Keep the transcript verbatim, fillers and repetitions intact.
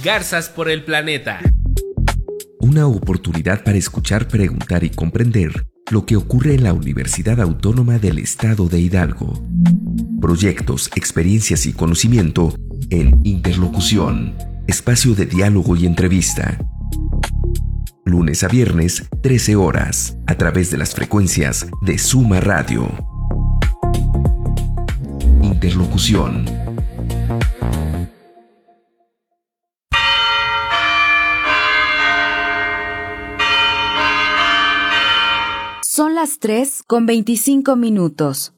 Garzas por el Planeta. Una oportunidad para escuchar, preguntar y comprender lo que ocurre en la Universidad Autónoma del Estado de Hidalgo. Proyectos, experiencias y conocimiento en Interlocución, espacio de diálogo y entrevista. Lunes a viernes, trece horas, a través de las frecuencias de Suma Radio. Interlocución. Son las tres con veinticinco minutos.